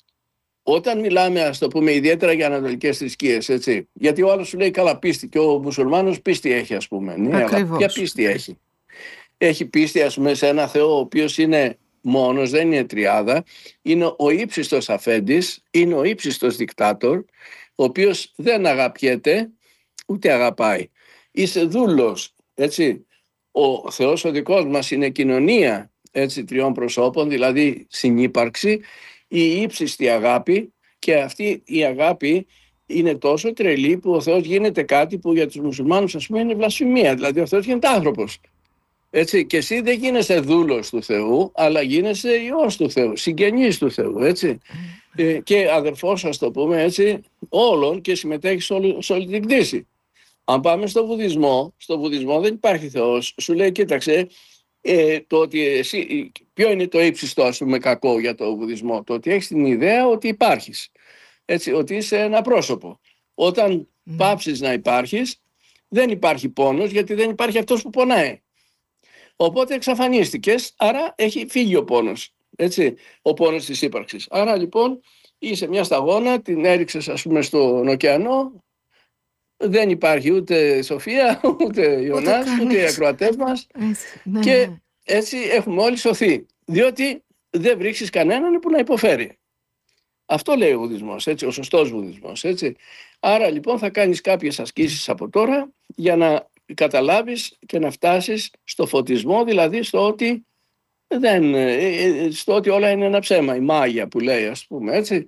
όταν μιλάμε, ας το πούμε, ιδιαίτερα για ανατολικές θρησκείες, έτσι, γιατί ο άλλος σου λέει καλά πίστη και ο μουσουλμάνος πίστη έχει, ας πούμε. Ναι, αλλά ποια πίστη έχει. Έχει πίστη, ας πούμε, σε ένα Θεό ο οποίος είναι μόνος, δεν είναι τριάδα, είναι ο ύψιστος αφέντης, είναι ο ύψιστος δικτάτορ, ο οποίος δεν αγαπιέται ούτε αγαπάει. Είσαι δούλος, έτσι. Ο Θεός ο δικός μας είναι κοινωνία, έτσι, τριών προσώπων, δηλαδή συνύπαρξη, η ύψιστη αγάπη, και αυτή η αγάπη είναι τόσο τρελή που ο Θεός γίνεται κάτι που για τους μουσουλμάνους, ας πούμε, είναι βλασφημία, δηλαδή ο Θεός γίνεται άνθρωπος. Έτσι, και εσύ δεν γίνεσαι δούλος του Θεού, αλλά γίνεσαι ιός του Θεού, συγγενής του Θεού, έτσι. Και αδερφός, ας το πούμε έτσι, όλων, και συμμετέχει σε όλη την κτήση. Αν πάμε στο βουδισμό δεν υπάρχει Θεός. Σου λέει, κοίταξε, το ότι εσύ, ποιο είναι το ύψιστο, ας πούμε, κακό για το βουδισμό, το ότι έχεις την ιδέα ότι υπάρχεις, έτσι, ότι είσαι ένα πρόσωπο. Όταν πάψεις να υπάρχεις, δεν υπάρχει πόνος, γιατί δεν υπάρχει αυτός που πονάει. Οπότε εξαφανίστηκες, άρα έχει φύγει ο πόνος, έτσι, ο πόνος της ύπαρξης. Άρα λοιπόν είσαι μια σταγόνα, την έριξες, ας πούμε, στον ωκεανό, δεν υπάρχει ούτε Σοφία, ούτε Ιωνάς, ούτε οι ακροατές μας, και έτσι έχουμε όλοι σωθεί, διότι δεν βρίσκεις κανέναν που να υποφέρει. Αυτό λέει ο βουδισμός, έτσι, ο σωστός βουδισμός, έτσι. Άρα λοιπόν θα κάνεις κάποιες ασκήσεις από τώρα για να καταλάβεις και να φτάσεις στο φωτισμό, δηλαδή στο ότι, στο ότι όλα είναι ένα ψέμα, η μάγια που λέει, ας πούμε, έτσι.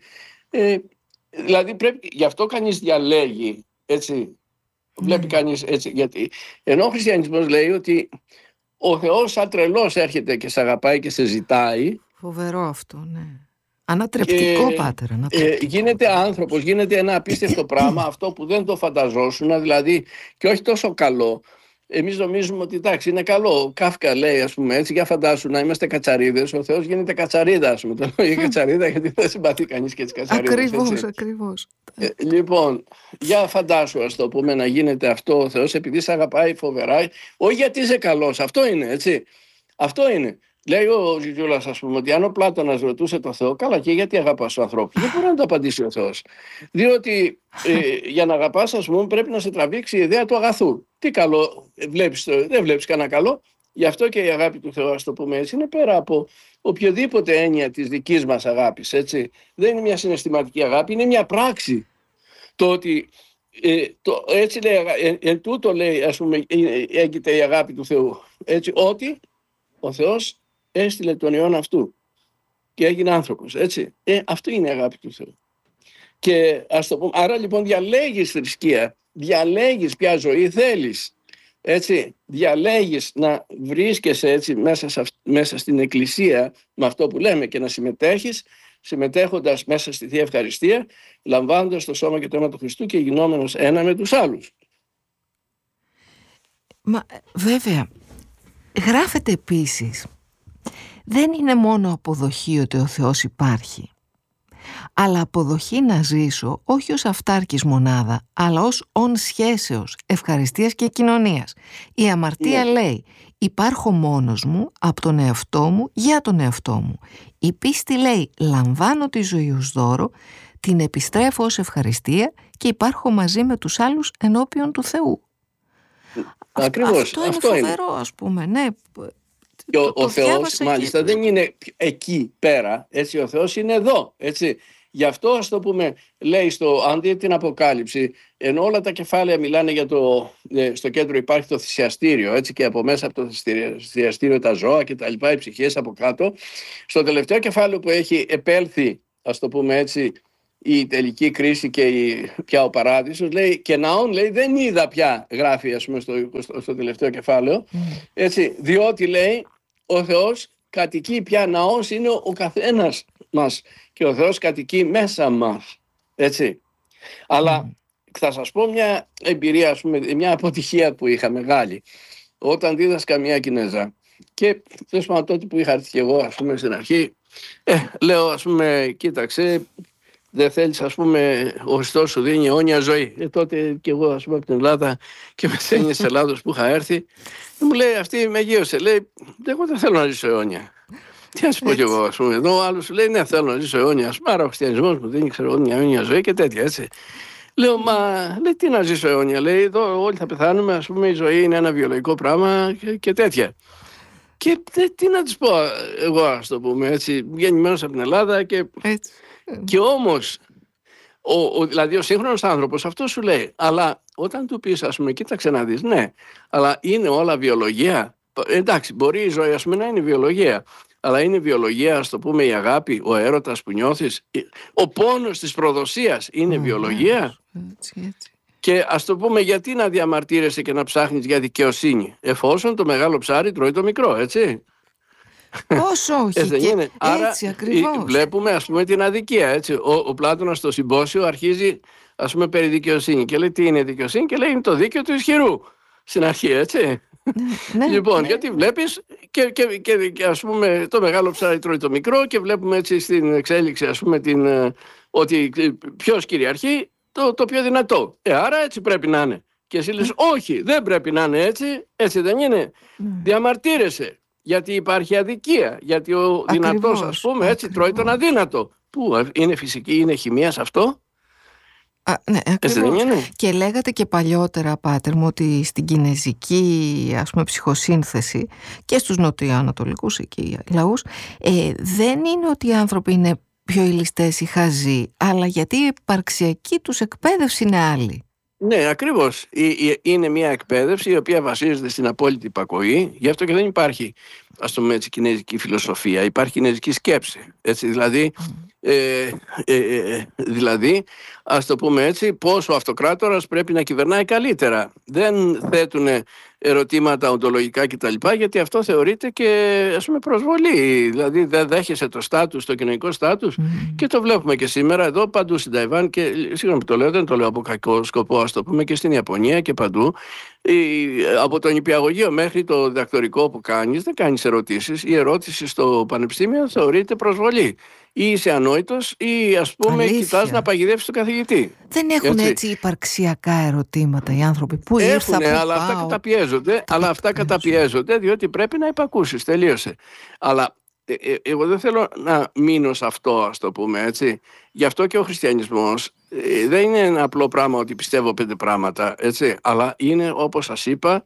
Δηλαδή πρέπει, γι' αυτό κανείς διαλέγει, έτσι, βλέπει κανείς, έτσι, γιατί ενώ ο χριστιανισμός λέει ότι ο Θεός σαν τρελός έρχεται και σε αγαπάει και σε ζητάει. Φοβερό αυτό, ναι. Ανατρεπτικό, Πάτερ, ανατρεπτικό. Γίνεται άνθρωπος, γίνεται ένα απίστευτο πράγμα, αυτό που δεν το φανταζόσουν, δηλαδή, και όχι τόσο καλό. Εμείς νομίζουμε ότι εντάξει, είναι καλό. Ο Κάφκα λέει, ας πούμε έτσι, για φαντάσου να είμαστε κατσαρίδες. Ο Θεός γίνεται κατσαρίδα, ας πούμε. Το λέω για κατσαρίδα, γιατί δεν συμπαθεί κανείς και τις κατσαρίδες. Ακριβώς. Λοιπόν, για φαντάσου, ας το πούμε, να γίνεται αυτό ο Θεός, επειδή σε αγαπάει φοβερά, όχι γιατί είσαι καλός. Αυτό είναι, έτσι. Αυτό είναι. Λέει ο Ζιζούλας, ας πούμε, ότι αν ο Πλάτωνας ρωτούσε το Θεό, καλά, και γιατί αγαπάς τους ανθρώπους, δεν μπορεί να το απαντήσει ο Θεός. Διότι για να αγαπάς, ας πούμε, πρέπει να σε τραβήξει η ιδέα του αγαθού. Τι καλό βλέπεις, δεν βλέπεις κανένα καλό. Γι' αυτό και η αγάπη του Θεού, ας το πούμε έτσι, είναι πέρα από οποιοδήποτε έννοια της δικής μας αγάπης. Έτσι. Δεν είναι μια συναισθηματική αγάπη, είναι μια πράξη. Το ότι έτσι λέει, εν τούτο λέει, ας πούμε, έγκυται η αγάπη του Θεού. Έτσι, ότι ο Θεός έστειλε τον Υιόν αυτού και έγινε άνθρωπος, έτσι. Αυτό είναι η αγάπη του Θεού. Και ας το πούμε, άρα λοιπόν διαλέγεις θρησκεία, διαλέγεις ποια ζωή θέλεις, έτσι. Διαλέγεις να βρίσκεσαι έτσι μέσα στην εκκλησία με αυτό που λέμε και να συμμετέχεις, συμμετέχοντας μέσα στη Θεία Ευχαριστία, λαμβάνοντας το σώμα και το αίμα του Χριστού και γινόμενος ένα με τους άλλους. Μα βέβαια, γράφεται επίσης, δεν είναι μόνο αποδοχή ότι ο Θεός υπάρχει, αλλά αποδοχή να ζήσω όχι ως αυτάρκης μονάδα, αλλά ως ον σχέσεως, ευχαριστίας και κοινωνίας. Η αμαρτία λέει, υπάρχω μόνος μου, από τον εαυτό μου, για τον εαυτό μου. Η πίστη λέει, λαμβάνω τη ζωή ως δώρο, την επιστρέφω ως ευχαριστία και υπάρχω μαζί με τους άλλους ενώπιον του Θεού. Ακριβώς, αυτό είναι φοβερό, ας πούμε, ναι. Και ο Θεός μάλιστα δεν είναι εκεί πέρα, έτσι, ο Θεός είναι εδώ, έτσι. Γι' αυτό, ας το πούμε, λέει αν δείτε την Αποκάλυψη, ενώ όλα τα κεφάλαια μιλάνε για στο κέντρο υπάρχει το θυσιαστήριο, έτσι, και από μέσα από το θυσιαστήριο τα ζώα και τα λοιπά, οι ψυχές από κάτω. Στο τελευταίο κεφάλαιο που έχει επέλθει, ας το πούμε έτσι, η τελική κρίση και πια ο παράδεισος, λέει, και ναόν, λέει, δεν είδα πια, γράφει, ας πούμε, στο τελευταίο κεφάλαιο, έτσι, διότι, λέει, ο Θεός κατοικεί πια, ναός είναι ο καθένας μας και ο Θεός κατοικεί μέσα μας, έτσι. Αλλά θα σας πω μια εμπειρία, ας πούμε, μια αποτυχία που είχα μεγάλη, όταν δίδασκα μια Κινέζα και τέλος πάντων τότε που είχα έρθει και εγώ, ας πούμε, στην αρχή, λέω, ας πούμε, κοίταξε, δεν θέλεις, ας πούμε, ο Χριστός σου δίνει αιώνια ζωή. Τότε και εγώ, ας πούμε, από την Ελλάδα και μεθαίνεις της Ελλάδος που είχα έρθει, μου λέει, αυτή με αγίωσε. Λέει, εγώ δεν θέλω να ζήσω αιώνια. Τι να σου πω κι εγώ, ας πούμε. Εδώ ο άλλος σου λέει, ναι, θέλω να ζήσω αιώνια. Ας πούμε, άρα ο χριστιανισμός μου δίνει, ξέρω, μια αιώνια ζωή και τέτοια, έτσι. Λέω, λέει, τι να ζήσω αιώνια. Λέει, εδώ όλοι θα πεθάνουμε, ας πούμε, η ζωή είναι ένα βιολογικό πράγμα και τέτοια. Και τι να της πω εγώ, ας το πούμε, έτσι, γεννημένος από την Ελλάδα και όμως, δηλαδή ο σύγχρονος άνθρωπος αυτό σου λέει, αλλά όταν του πεις, ας πούμε, κοίταξε να δεις, ναι, αλλά είναι όλα βιολογία. Εντάξει, μπορεί η ζωή, ας πούμε, να είναι βιολογία, αλλά είναι βιολογία, ας το πούμε, η αγάπη, ο έρωτας που νιώθεις, ο πόνος της προδοσίας είναι βιολογία. Έτσι. Και ας το πούμε, γιατί να διαμαρτύρεσαι και να ψάχνεις για δικαιοσύνη, εφόσον το μεγάλο ψάρι τρώει το μικρό, έτσι. Όσο όχι, άρα έτσι ακριβώς. Βλέπουμε, ας πούμε, την αδικία, έτσι. Ο Πλάτωνας στο συμπόσιο αρχίζει, ας πούμε, περί δικαιοσύνη και λέει τι είναι δικαιοσύνη και λέει είναι το δίκαιο του ισχυρού στην αρχή, έτσι. Λοιπόν, γιατί βλέπεις και ας πούμε το μεγάλο ψάρι τρώει το μικρό και βλέπουμε έτσι στην εξέλιξη, ας πούμε, ότι ποιος κυριαρχεί, το πιο δυνατό. Άρα έτσι πρέπει να είναι. Και εσύ λες όχι, δεν πρέπει να είναι έτσι δεν είναι. Διαμαρτύρεσαι. Γιατί υπάρχει αδικία, γιατί ο δυνατός, ας πούμε, έτσι τρώει τον αδύνατο. Πού είναι φυσική, είναι χημεία σε αυτό. Ναι, ακριβώς. Και λέγατε και παλιότερα, Πάτερ μου, ότι στην κινεζική, ας πούμε, ψυχοσύνθεση και στους νοτιοανατολικούς εκεί λαούς, δεν είναι ότι οι άνθρωποι είναι πιο ηλιστές ή χαζοί, αλλά γιατί η υπαρξιακή τους εκπαίδευση είναι άλλη. Ναι, ακριβώς. Είναι μια εκπαίδευση η οποία βασίζεται στην απόλυτη υπακοή, γι' αυτό και δεν υπάρχει ας το πούμε έτσι, κινέζικη φιλοσοφία, υπάρχει κινέζικη σκέψη. Έτσι, δηλαδή, ας το πούμε έτσι, πώς ο αυτοκράτορας πρέπει να κυβερνάει καλύτερα. Δεν θέτουν ερωτήματα οντολογικά κτλ. Γιατί αυτό θεωρείται και, ας πούμε, προσβολή. Δηλαδή δεν δέχεσαι το στάτους, το κοινωνικό στάτους, και το βλέπουμε και σήμερα εδώ παντού στην Ταϊβάν, και συγγνώμη που το λέω, δεν το λέω από κακό σκοπό, ας το πούμε, και στην Ιαπωνία και παντού. Από το νηπιαγωγείο μέχρι το διδακτορικό που κάνεις, δεν κάνεις ερωτήσεις. Η ερώτηση στο πανεπιστήμιο θεωρείται προσβολή. Ή είσαι ανόητος, ή, ας πούμε, κοιτάς να παγιδεύσεις τον καθηγητή. Δεν έχουν έτσι υπαρξιακά ερωτήματα οι άνθρωποι? Πού ήρθα, πού αλλά πάω? αυτά καταπιέζονται. Αυτά καταπιέζονται, διότι πρέπει να υπακούσεις. Τελείωσε. Αλλά εγώ δεν θέλω να μείνω σε αυτό, ας το πούμε έτσι. Γι' αυτό και ο χριστιανισμός δεν είναι ένα απλό πράγμα ότι πιστεύω 5 πράγματα, έτσι. Αλλά είναι, όπως σας είπα,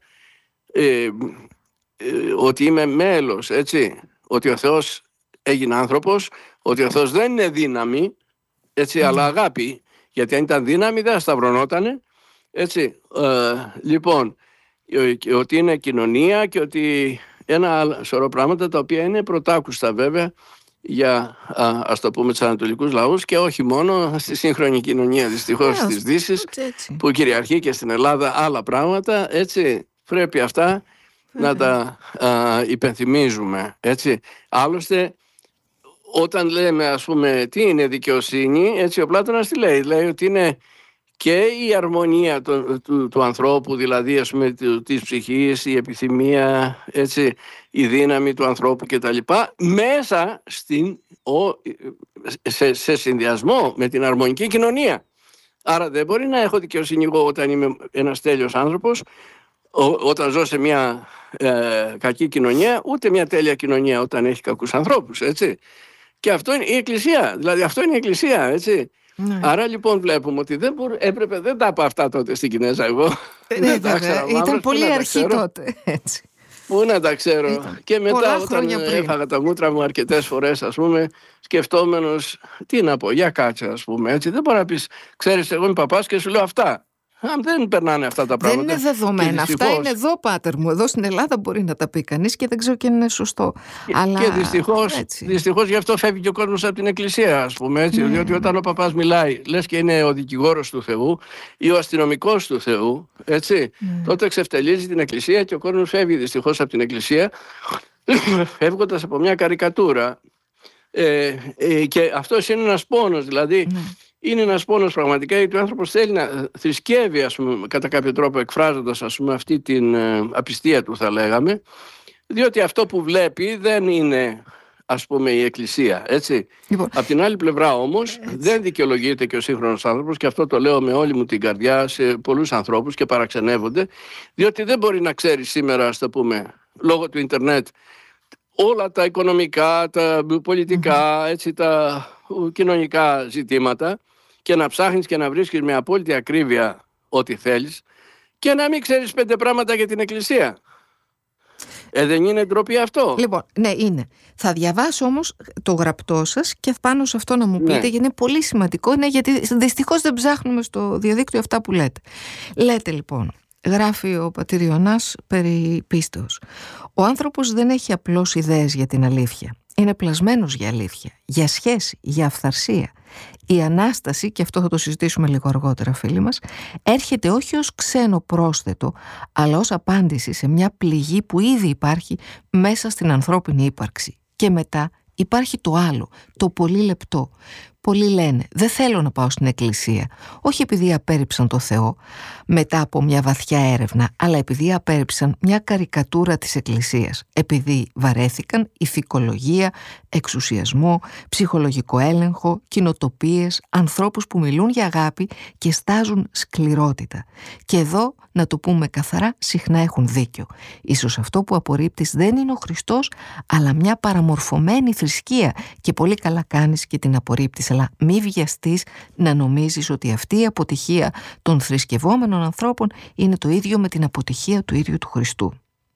ότι είμαι μέλος, έτσι. Ότι ο Θεός έγινε άνθρωπος, ότι ο Θεός δεν είναι δύναμη, έτσι, αλλά αγάπη. Γιατί αν ήταν δύναμη δεν θα σταυρωνότανε, έτσι. Λοιπόν, ότι είναι κοινωνία και ότι ένα σωρό πράγματα τα οποία είναι πρωτάκουστα βέβαια για, ας το πούμε, τους ανατολικούς λαούς, και όχι μόνο στη σύγχρονη κοινωνία, δυστυχώς, της Δύσης, που κυριαρχεί και στην Ελλάδα άλλα πράγματα, έτσι. Πρέπει αυτά να τα υπενθυμίζουμε, έτσι. Άλλωστε, όταν λέμε, ας πούμε, τι είναι δικαιοσύνη, έτσι, ο Πλάτωνας τι λέει? Λέει ότι είναι και η αρμονία του ανθρώπου, δηλαδή, ας πούμε, της ψυχής, η επιθυμία, έτσι, η δύναμη του ανθρώπου κτλ. Μέσα σε συνδυασμό με την αρμονική κοινωνία. Άρα δεν μπορεί να έχω δικαιοσύνη εγώ όταν είμαι ένας τέλειος άνθρωπος, όταν ζω σε μια κακή κοινωνία, ούτε μια τέλεια κοινωνία όταν έχει κακούς ανθρώπους, έτσι. Και αυτό είναι η Εκκλησία. Δηλαδή αυτό είναι η Εκκλησία, έτσι. Ναι. Άρα λοιπόν βλέπουμε ότι δεν τα είπα αυτά τότε στην Κινέζα εγώ. Ναι, βέβαια. Ήταν πολύ αρχή τότε, έτσι. Πού να τα ξέρω. Και μετά όταν έφαγα τα μούτρα μου αρκετές φορές, ας πούμε, σκεφτόμενος, τι να πω, για κάτσε, ας πούμε, έτσι. Δεν μπορεί να πεις, ξέρεις, εγώ είμαι παπάς και σου λέω αυτά. Δεν περνάνε αυτά τα πράγματα. Δεν είναι δεδομένα. Αυτά είναι εδώ, πάτερ μου. Εδώ στην Ελλάδα μπορεί να τα πει κανείς και δεν ξέρω και αν είναι σωστό. Και δυστυχώς γι' αυτό φεύγει και ο κόσμος από την Εκκλησία, ας πούμε, έτσι. Διότι όταν ο παπάς μιλάει, λες και είναι ο δικηγόρος του Θεού ή ο αστυνομικός του Θεού, έτσι, τότε εξευτελίζει την Εκκλησία και ο κόσμος φεύγει δυστυχώς από την Εκκλησία, φεύγοντας από μια καρικατούρα. Και αυτός είναι ένας πόνος, δηλαδή. Είναι ένας πόνος πραγματικά, γιατί ο άνθρωπος θέλει να θρησκεύει, ας πούμε, κατά κάποιο τρόπο, εκφράζοντας, ας πούμε, αυτή την απιστία του, θα λέγαμε, διότι αυτό που βλέπει δεν είναι, ας πούμε, η Εκκλησία, έτσι. Λοιπόν, απ' την άλλη πλευρά όμως, δεν δικαιολογείται και ο σύγχρονος άνθρωπος, και αυτό το λέω με όλη μου την καρδιά σε πολλούς ανθρώπους και παραξενεύονται, διότι δεν μπορεί να ξέρει σήμερα, ας το πούμε, λόγω του ίντερνετ, όλα τα οικονομικά, τα πολιτικά, έτσι, τα κοινωνικά ζητήματα, και να ψάχνεις και να βρίσκεις με απόλυτη ακρίβεια ό,τι θέλεις, και να μην ξέρεις 5 πράγματα για την Εκκλησία. Δεν είναι ντροπή αυτό? Λοιπόν, ναι, είναι. Θα διαβάσω όμως το γραπτό σας και πάνω σε αυτό να μου πείτε, γιατί είναι πολύ σημαντικό, γιατί δυστυχώς δεν ψάχνουμε στο διαδίκτυο αυτά που λέτε. Λέτε λοιπόν, γράφει ο πατήρ Ιωνάς περί πίστεως: ο άνθρωπος δεν έχει απλώς ιδέες για την αλήθεια. Είναι πλασμένος για αλήθεια, για σχέση, για αυθαρσία. Η Ανάσταση, και αυτό θα το συζητήσουμε λίγο αργότερα, φίλοι μας, έρχεται όχι ως ξένο πρόσθετο, αλλά ως απάντηση σε μια πληγή που ήδη υπάρχει μέσα στην ανθρώπινη ύπαρξη. Και μετά υπάρχει το άλλο, το πολύ λεπτό. Πολλοί λένε, δεν θέλω να πάω στην εκκλησία, όχι επειδή απέρριψαν το Θεό μετά από μια βαθιά έρευνα, αλλά επειδή απέρριψαν μια καρικατούρα της εκκλησίας, επειδή βαρέθηκαν ηθικολογία, εξουσιασμό, ψυχολογικό έλεγχο, κοινοτοπίες, ανθρώπους που μιλούν για αγάπη και στάζουν σκληρότητα. Και εδώ, να το πούμε καθαρά, συχνά έχουν δίκιο. Ίσως αυτό που απορρίπτεις δεν είναι ο Χριστός, αλλά μια παραμορφωμένη θρησκεία, και πολύ καλά κάνεις και την απορρίπτεις, αλλά μη βιαστείς να νομίζεις ότι αυτή η αποτυχία των θρησκευόμενων ανθρώπων είναι το ίδιο με την αποτυχία του ίδιου του Χριστού.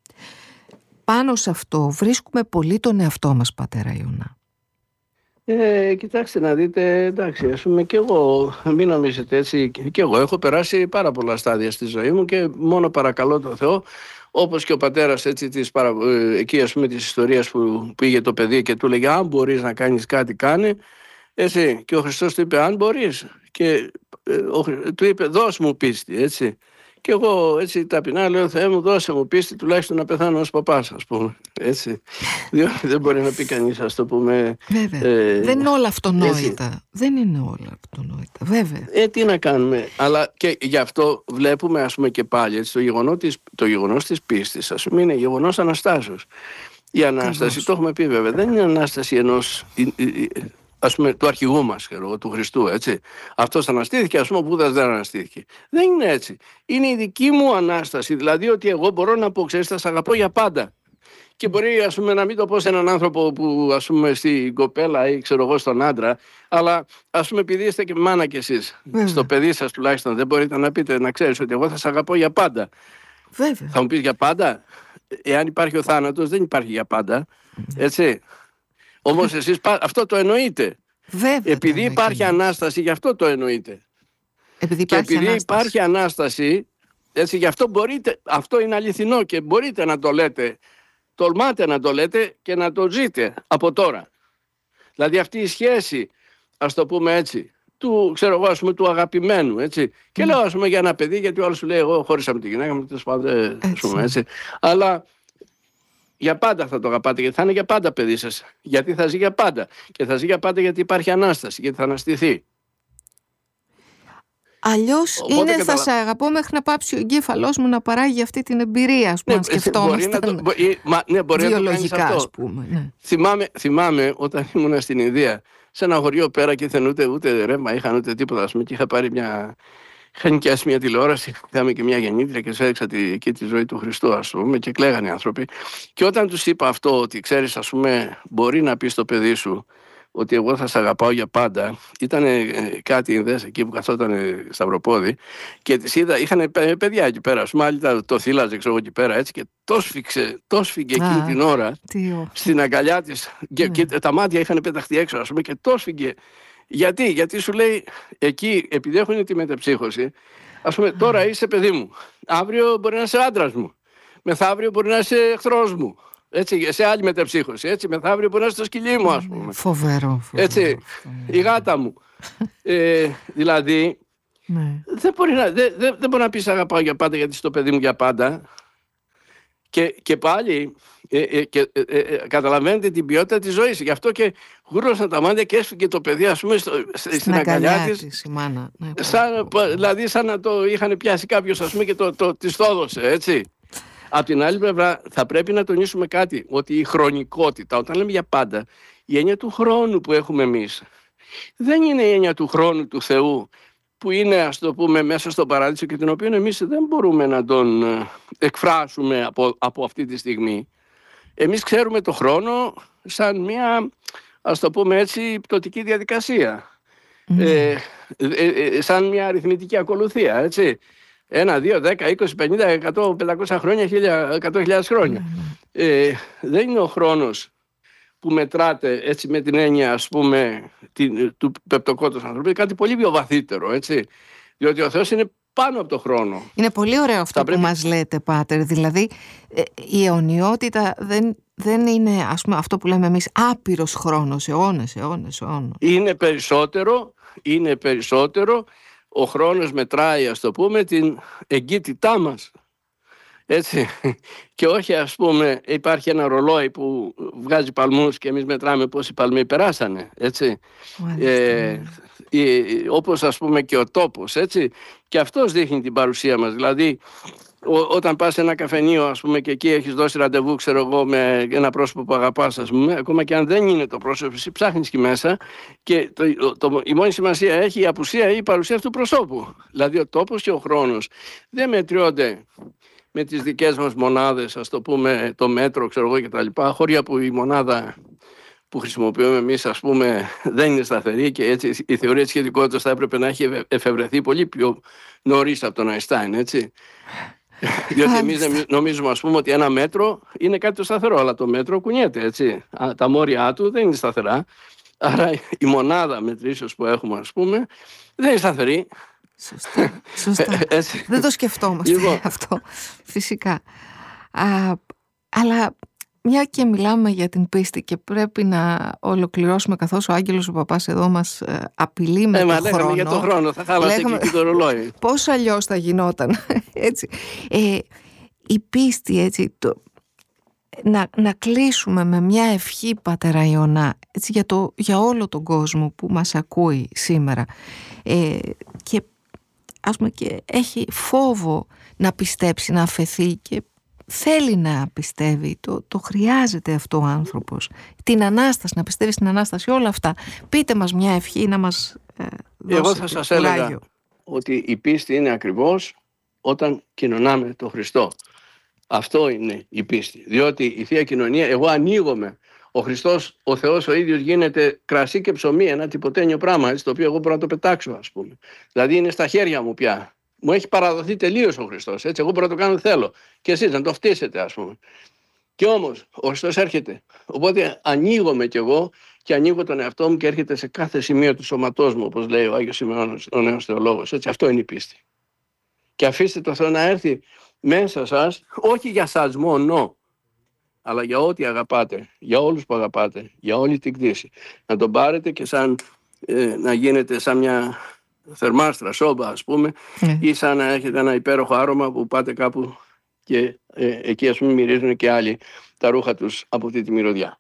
Πάνω σε αυτό βρίσκουμε πολύ τον εαυτό μας, πατέρα Ιωνά. Κοιτάξτε να δείτε, εντάξει, ας πούμε, και εγώ, μην νομίζετε έτσι, και εγώ έχω περάσει πάρα πολλά στάδια στη ζωή μου και μόνο παρακαλώ τον Θεό Όπως και ο πατέρας εκεί ας πούμε της ιστορίας που πήγε το παιδί και του λέγε αν μπορείς να κάνεις κάτι κάνε, έτσι, και ο Χριστός του είπε αν μπορείς, και του είπε δώσ' μου πίστη, έτσι. Και εγώ έτσι ταπεινά λέω Θεέ μου δώσε μου πίστη τουλάχιστον να πεθάνω ως παπάς, ας πούμε, έτσι. Διότι δεν μπορεί να πει κανείς, ας το πούμε. Βέβαια. Δεν είναι όλα αυτονόητα. Έτσι. Δεν είναι όλα αυτονόητα, βέβαια. Τι να κάνουμε. Αλλά και γι' αυτό βλέπουμε, ας πούμε, και πάλι έτσι, το γεγονός της πίστης, ας πούμε, είναι γεγονός Αναστάσεως. Η Ανάσταση, το έχουμε πει βέβαια, δεν είναι Ανάσταση ενός, ας πούμε, του αρχηγού μας, του Χριστού, έτσι. Αυτός αναστήθηκε, ας πούμε, ο Βούδας δεν αναστήθηκε. Δεν είναι έτσι. Είναι η δική μου Ανάσταση. Δηλαδή ότι εγώ μπορώ να πω, ξέρεις, θα σ' αγαπώ για πάντα. Και μπορεί, ας πούμε, να μην το πω σε έναν άνθρωπο που, ας πούμε, στην κοπέλα ή ξέρω εγώ στον άντρα, αλλά, ας πούμε, επειδή είστε και μάνα κι εσείς, στο παιδί σας τουλάχιστον, δεν μπορείτε να πείτε, να ξέρεις ότι εγώ θα σ' αγαπώ για πάντα. Βέβαια. Θα μου πεις για πάντα. Εάν υπάρχει ο θάνατος, δεν υπάρχει για πάντα. Έτσι. Όμως εσείς αυτό το εννοείτε. Βέβαια, επειδή υπάρχει Ανάσταση, γι' αυτό το εννοείτε. Επειδή υπάρχει Ανάσταση, έτσι, γι' αυτό μπορείτε, αυτό είναι αληθινό και μπορείτε να το λέτε, τολμάτε να το λέτε και να το ζείτε από τώρα. Δηλαδή αυτή η σχέση, ας το πούμε έτσι, του, ξέρω εγώ, ας πούμε, του αγαπημένου, έτσι. Και λέω, ας πούμε, για ένα παιδί, γιατί ο άλλος σου λέει, εγώ χώρισα με τη γυναίκα μου, ας πούμε, έτσι. Αλλά για πάντα θα το αγαπάτε, γιατί θα είναι για πάντα παιδί σας. Γιατί θα ζει για πάντα. Και θα ζει για πάντα γιατί υπάρχει Ανάσταση, γιατί θα αναστηθεί. Αλλιώς είναι θα σε αγαπώ μέχρι να πάψει ο εγκέφαλός μου να παράγει αυτή την εμπειρία, ας πούμε, αν σκεφτόμασταν βιολογικά, ας πούμε. Ναι. Θυμάμαι όταν ήμουν στην Ινδία, σε ένα χωριό πέρα και δεν ούτε ρεύμα είχαν ούτε τίποτα, ας πούμε, και είχα πάρει είχα νοικιάσει μια τηλεόραση, είχαμε και μια γεννήτρια και σου έδειξα εκεί τη ζωή του Χριστού, ας πούμε, και κλαίγανε οι άνθρωποι. Και όταν τους είπα αυτό, ότι ξέρεις, ας πούμε, μπορεί να πει στο παιδί σου ότι εγώ θα σε αγαπάω για πάντα, ήταν κάτι Ινδές εκεί που καθόταν σταυροπόδι και τις είδα, είχαν παιδιά εκεί πέρα, ας πούμε, άλλοι το θύλαζε, ξέρω εγώ, εκεί πέρα, έτσι, και το σφίγγε εκείνη την ώρα στην αγκαλιά της και τα μάτια είχαν πεταχτεί έξω, ας πούμε, και το σφίγγε. Γιατί σου λέει εκεί, επειδή έχουν τη μετεψύχωση, ας πούμε, τώρα είσαι παιδί μου, αύριο μπορεί να είσαι άντρας μου, μεθαύριο μπορεί να είσαι εχθρός μου, έτσι, σε άλλη μετεψύχωση, έτσι, μεθαύριο μπορεί να είσαι το σκυλί μου, ας πούμε. Φοβερό. Έτσι, η γάτα μου. Δηλαδή, δεν μπορεί να πεις αγαπάω για πάντα γιατί είσαι το παιδί μου για πάντα. Και πάλι καταλαβαίνετε την ποιότητα της ζωής. Γι' αυτό και γούρωσαν τα μάτια και έσφυγε το παιδί, ας πούμε, στην αγκαλιά της. Η μάνα. Δηλαδή σαν να το είχαν πιάσει κάποιος, ας πούμε, και της το έδωσε, έτσι. Απ' την άλλη πλευρά θα πρέπει να τονίσουμε κάτι, ότι η χρονικότητα, όταν λέμε για πάντα, η έννοια του χρόνου που έχουμε εμείς, δεν είναι η έννοια του χρόνου του Θεού, που είναι, ας το πούμε, μέσα στον παράδεισο και την οποία εμείς δεν μπορούμε να τον εκφράσουμε από αυτή τη στιγμή. Εμείς ξέρουμε το χρόνο σαν μια, ας το πούμε έτσι, πτωτική διαδικασία. Σαν μια αριθμητική ακολουθία, έτσι. 1, 2, 10, 20, 50, 100, 500 χρόνια, 100.000 χρόνια. Δεν είναι ο χρόνος που μετράτε, έτσι, με την έννοια, ας πούμε, του πεπτοκότος ανθρώπου, είναι κάτι πολύ πιο βαθύτερο, έτσι. Διότι ο Θεός είναι πάνω από το χρόνο. Είναι πολύ ωραίο αυτό που μας λέτε, Πάτερ. Δηλαδή, η αιωνιότητα δεν είναι, ας πούμε, αυτό που λέμε εμείς, άπειρος χρόνος, αιώνες. Είναι περισσότερο. Ο χρόνος μετράει, ας το πούμε, την εγκύτητά μας. Έτσι. Και όχι, ας πούμε, υπάρχει ένα ρολόι που βγάζει παλμούς και εμείς μετράμε πόσοι παλμοί περάσανε, έτσι. Όπως, ας πούμε, και ο τόπος, έτσι. Και αυτός δείχνει την παρουσία μας. Δηλαδή, όταν πας σε ένα καφενείο, ας πούμε, και εκεί έχεις δώσει ραντεβού, ξέρω εγώ, με ένα πρόσωπο που αγαπάς, ας πούμε, ακόμα και αν δεν είναι το πρόσωπο, εσύ ψάχνεις εκεί μέσα και η μόνη σημασία έχει η απουσία ή η παρουσία αυτού του προσώπου. Δηλαδή, ο τόπος και ο χρόνος δεν μετριώνται με τις δικές μας μονάδες, ας το πούμε, το μέτρο, ξέρω εγώ, και τα λοιπά, χώρια που η μονάδα που χρησιμοποιούμε εμείς, ας πούμε, δεν είναι σταθερή και έτσι η θεωρία της σχετικότητας θα έπρεπε να έχει εφευρεθεί πολύ πιο νωρίς από τον Αϊνστάιν, έτσι. Διότι εμείς νομίζουμε, ας πούμε, ότι ένα μέτρο είναι κάτι το σταθερό, αλλά το μέτρο κουνιέται, έτσι. Τα μόρια του δεν είναι σταθερά. Άρα η μονάδα μετρήσεως που έχουμε, ας πούμε, δεν είναι σταθερή. Σωστά. Δεν το σκεφτόμαστε αυτό, φυσικά. Αλλά μια και μιλάμε για την πίστη και πρέπει να ολοκληρώσουμε, καθώς ο Άγγελος ο Παπάς εδώ μας απειλεί με τον χρόνο. Για τον χρόνο, θα χάλασε και το ρολόι. Πώς αλλιώς θα γινόταν, έτσι. Η πίστη, έτσι, να κλείσουμε με μια ευχή, Πατέρα Ιωνά, έτσι, για όλο τον κόσμο που μας ακούει σήμερα, και ας πούμε και έχει φόβο να πιστέψει, να αφεθεί, και θέλει να πιστεύει, το χρειάζεται αυτό ο άνθρωπος, την Ανάσταση, να πιστεύει στην Ανάσταση, όλα αυτά. Πείτε μας μια ευχή να μας δώσετε. Εγώ θα σας έλεγα ότι η πίστη είναι ακριβώς όταν κοινωνάμε τον Χριστό. Αυτό είναι η πίστη, διότι η Θεία Κοινωνία, εγώ ανοίγομαι. Ο Χριστός, ο Θεός ο ίδιος γίνεται κρασί και ψωμί, ένα τυποτένιο πράγμα, έτσι, το οποίο εγώ μπορώ να το πετάξω, ας πούμε. Δηλαδή είναι στα χέρια μου πια. Μου έχει παραδοθεί τελείως ο Χριστός, έτσι, εγώ μπορώ να το κάνω θέλω. Και εσείς να το φτύσετε, ας πούμε. Και όμως ο Χριστός έρχεται. Οπότε ανοίγομαι κι εγώ και ανοίγω τον εαυτό μου και έρχεται σε κάθε σημείο του σώματός μου, όπως λέει ο Άγιος Σημεώνας, ο νέος θεολόγος. Έτσι, αυτό είναι η πίστη. Και αφήστε το Θεό να έρθει μέσα σας, όχι για σας μόνο, αλλά για ό,τι αγαπάτε, για όλους που αγαπάτε, για όλη την κτήση. Να τον πάρετε και σαν να γίνετε σαν μια θερμάστρα, σόμπα, ας πούμε, ή σαν να έχετε ένα υπέροχο άρωμα που πάτε κάπου και εκεί, ας πούμε, μυρίζουν και άλλοι τα ρούχα τους από αυτή τη μυρωδιά.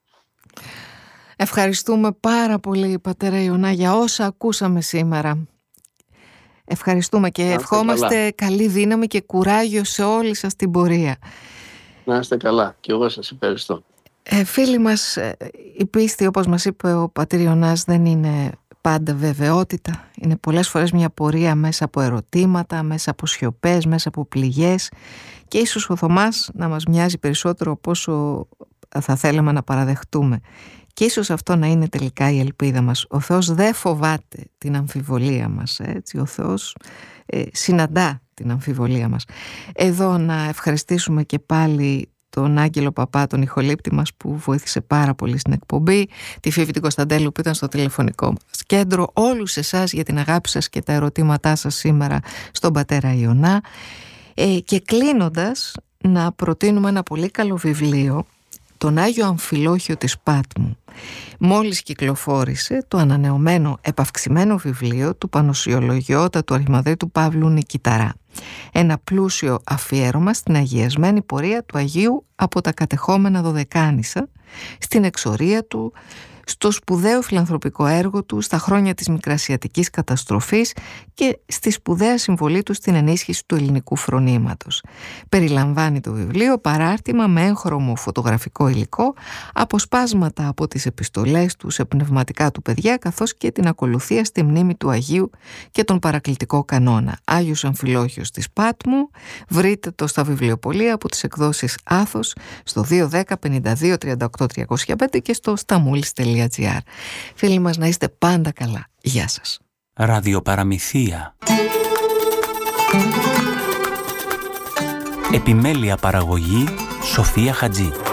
Ευχαριστούμε πάρα πολύ, Πατέρα Ιωνά, για όσα ακούσαμε σήμερα. Ευχαριστούμε και ευχόμαστε καλή δύναμη και κουράγιο σε όλη σας την πορεία. Να είστε καλά, και εγώ σας ευχαριστώ. Φίλοι μας, η πίστη, όπως μας είπε ο Πατήρ Ιωνάς, δεν είναι πάντα βεβαιότητα. Είναι πολλές φορές μια πορεία μέσα από ερωτήματα, μέσα από σιωπές, μέσα από πληγές, και ίσως ο Θωμάς να μας μοιάζει περισσότερο από όσο θα θέλαμε να παραδεχτούμε. Και ίσως αυτό να είναι τελικά η ελπίδα μας. Ο Θεός δεν φοβάται την αμφιβολία μας, έτσι. Ο Θεός συναντά την αμφιβολία μας. Εδώ να ευχαριστήσουμε και πάλι τον Άγγελο Παπά, τον ηχολήπτη μας, που βοήθησε πάρα πολύ στην εκπομπή, τη Φίβη την Κωνσταντέλου που ήταν στο τηλεφωνικό μας κέντρο, όλους εσάς για την αγάπη σας και τα ερωτήματά σας σήμερα στον Πατέρα Ιωνά. Και κλείνοντας, να προτείνουμε ένα πολύ καλό βιβλίο, τον Άγιο Αμφιλόχιο της Πάτμου. Μόλις κυκλοφόρησε το ανανεωμένο επαυξημένο βιβλίο του Πανοσιολογιότατου Αρχιμανδρίτου Παύλου Νικηταρά. Ένα πλούσιο αφιέρωμα στην αγιασμένη πορεία του Αγίου από τα κατεχόμενα Δωδεκάνησα, στην εξορία του, στο σπουδαίο φιλανθρωπικό έργο του στα χρόνια της Μικρασιατικής καταστροφής και στη σπουδαία συμβολή του στην ενίσχυση του ελληνικού φρονήματος. Περιλαμβάνει το βιβλίο παράρτημα με έγχρωμο φωτογραφικό υλικό, αποσπάσματα από τις επιστολές του σε πνευματικά του παιδιά, καθώς και την ακολουθία στη μνήμη του Αγίου και τον παρακλητικό κανόνα. Άγιος Αμφιλόχιος της Πάτμου. Βρείτε το στα βιβλιοπωλεία από τις εκδόσεις Άθος στο 210 52 38 305 και στο stamoulis.gr. Φίλοι μας, να είστε πάντα καλά. Γεια σας. Ραδιοπαραμυθία. Επιμέλεια παραγωγή Σοφία Χατζή.